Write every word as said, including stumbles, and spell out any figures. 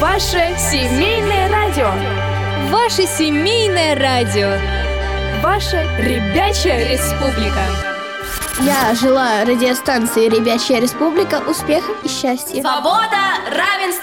Ваше семейное радио. Ваше семейное радио. Ваша ребячая республика. Я желаю радиостанции «Ребячая республика» успехов и счастья. Свобода, равенство